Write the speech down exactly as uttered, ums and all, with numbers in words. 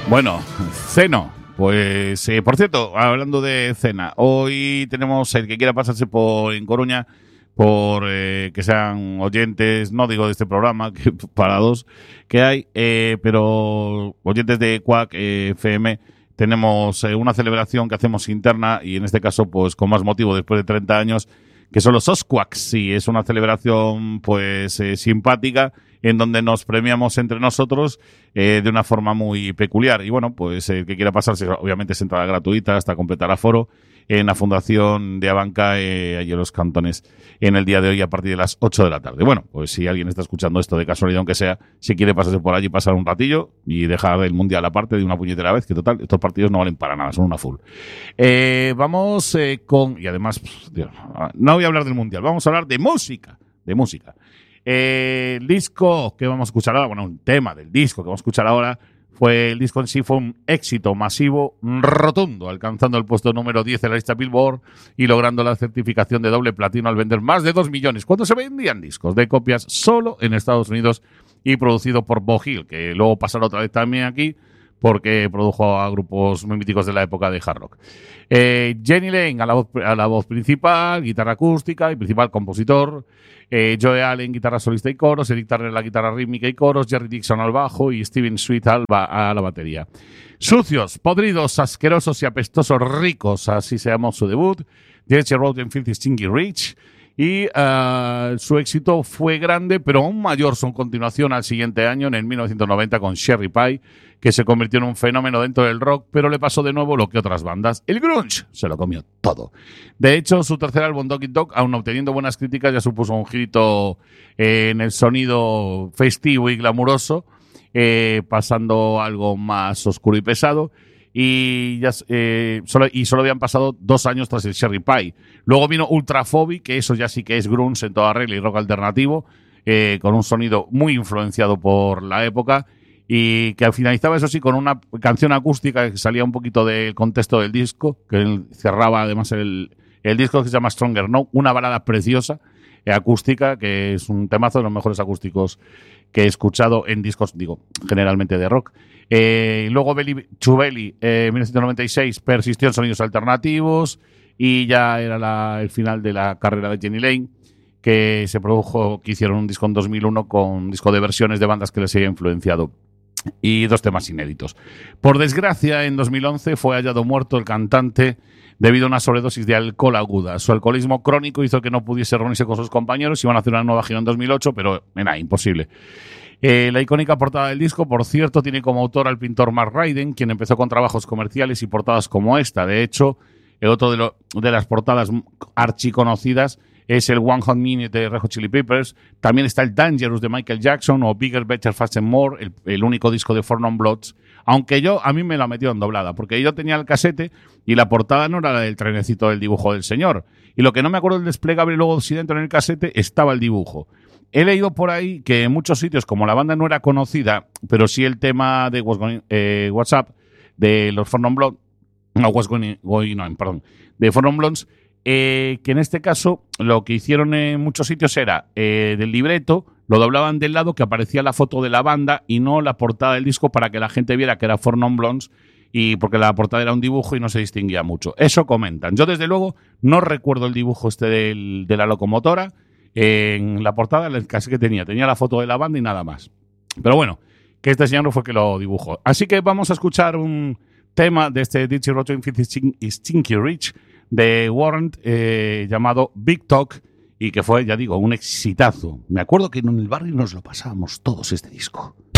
Bueno, ceno. Pues, eh, por cierto, hablando de cena, hoy tenemos el que quiera pasarse por en Coruña, por eh, que sean oyentes, no digo de este programa, que para dos que hay, eh, pero oyentes de Quack eh, F M, tenemos eh, una celebración que hacemos interna y en este caso, pues con más motivo, después de treinta años, que son los Osquaks. Sí, es una celebración pues eh, simpática en donde nos premiamos entre nosotros eh, de una forma muy peculiar. Y bueno, pues el que quiera pasarse, obviamente es entrada gratuita hasta completar aforo en la Fundación de Abanca, eh, allí en los Cantones, en el día de hoy a partir de las ocho de la tarde. Bueno, pues si alguien está escuchando esto de casualidad, aunque sea, si quiere pasarse por allí, pasar un ratillo y dejar el Mundial aparte de una puñetera vez, que total, estos partidos no valen para nada, son una full. Eh, vamos eh, con... Y además, pff, Dios, no voy a hablar del Mundial, vamos a hablar de música, de música. Eh, el disco que vamos a escuchar ahora, bueno, un tema del disco que vamos a escuchar ahora, fue el disco en sí fue un éxito masivo rotundo, alcanzando el puesto número diez en la lista Billboard y logrando la certificación de doble platino al vender más de dos millones. ¿Cuánto se vendían discos de copias solo en Estados Unidos y producido por Bob Hill, que luego pasaron otra vez también aquí porque produjo a grupos muy míticos de la época de hard rock? Eh, Jenny Lane a la, voz, a la voz principal, guitarra acústica y principal compositor. Eh, Joe Allen, guitarra solista y coros, Eric Turner, la guitarra rítmica y coros, Jerry Dixon al bajo y Steven Sweet al ba- a la batería. Sucios, podridos, asquerosos y apestosos ricos, así se llamó su debut. Jesse Wrote en Filthy Stinky Rich. Y uh, su éxito fue grande, pero aún mayor su continuación al siguiente año, en el mil novecientos noventa, con Cherry Pie, que se convirtió en un fenómeno dentro del rock, pero le pasó de nuevo lo que otras bandas. El grunge se lo comió todo. De hecho, su tercer álbum, Dog Eat Dog, aun obteniendo buenas críticas, ya supuso un hito eh, en el sonido festivo y glamuroso, eh, pasando algo más oscuro y pesado. Y ya eh, solo, y solo habían pasado dos años tras el Cherry Pie. Luego vino Ultraphobic, que eso ya sí que es grunge en toda regla y rock alternativo, eh, con un sonido muy influenciado por la época y que finalizaba, eso sí, con una canción acústica que salía un poquito del contexto del disco, que cerraba además el, el disco, que se llama Stronger Now, una balada preciosa, eh, acústica, que es un temazo de los mejores acústicos que he escuchado en discos, digo, generalmente de rock. Eh, luego Belly to Belly, eh, mil novecientos noventa y seis, persistió en sonidos alternativos y ya era la, el final de la carrera de Jenny Lane, que se produjo, que hicieron un disco en dos mil uno con un disco de versiones de bandas que les había influenciado y dos temas inéditos. Por desgracia, en dos mil once fue hallado muerto el cantante debido a una sobredosis de alcohol aguda. Su alcoholismo crónico hizo que no pudiese reunirse con sus compañeros. Iban a hacer una nueva gira en dos mil ocho, pero nada, imposible. Eh, la icónica portada del disco, por cierto, tiene como autor al pintor Mark Ryden, quien empezó con trabajos comerciales y portadas como esta. De hecho, el otro de, lo, de las portadas archiconocidas es el One Hot Minute de Red Hot Chili Peppers. También está el Dangerous de Michael Jackson o Bigger, Better, Faster, More, el, el único disco de Four Non Bloods. Aunque yo, a mí me la metió en doblada, porque yo tenía el casete y la portada no era la del trenecito del dibujo del señor. Y lo que no me acuerdo del desplegable, luego si dentro en el casete estaba el dibujo. He leído por ahí que en muchos sitios, como la banda no era conocida, pero sí el tema de What's Going, eh, WhatsApp de los Four Non Blondes, no, What's Going, going On, perdón, de Four Non Blondes, eh, que en este caso lo que hicieron en muchos sitios era eh, del libreto, lo doblaban del lado que aparecía la foto de la banda y no la portada del disco para que la gente viera que era Four Non Blondes, y porque la portada era un dibujo y no se distinguía mucho. Eso comentan. Yo, desde luego, no recuerdo el dibujo este del, de la locomotora. En la portada, el caso que tenía, tenía la foto de la banda y nada más. Pero bueno, que este señor no fue que lo dibujó. Así que vamos a escuchar un tema de este Dixie Rotten y Stinky Rich de Warrant, eh, llamado Big Talk, y que fue, ya digo, un exitazo. Me acuerdo que en el barrio nos lo pasábamos todos este disco.